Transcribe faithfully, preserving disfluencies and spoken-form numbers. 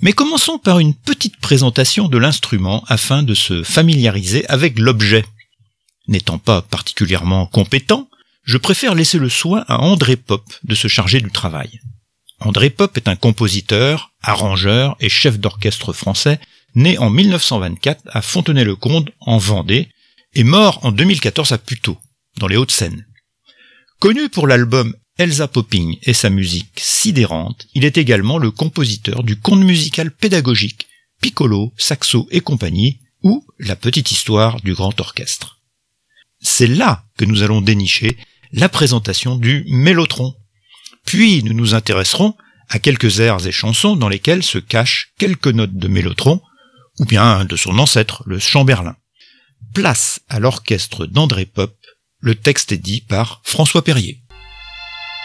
Mais commençons par une petite présentation de l'instrument afin de se familiariser avec l'objet. N'étant pas particulièrement compétent, je préfère laisser le soin à André Popp de se charger du travail. André Popp est un compositeur, arrangeur et chef d'orchestre français, né en mille neuf cent vingt-quatre à Fontenay-le-Comte en Vendée et mort en deux mille quatorze à Puteaux, dans les Hauts-de-Seine. Connu pour l'album Elsa Popping et sa musique sidérante, il est également le compositeur du conte musical pédagogique Piccolo, Saxo et compagnie ou La petite histoire du grand orchestre. C'est là que nous allons dénicher la présentation du mélotron. Puis nous nous intéresserons à quelques airs et chansons dans lesquels se cachent quelques notes de mélotron ou bien de son ancêtre, le chamberlin. Place à l'orchestre d'André Popp, le texte est dit par François Perrier.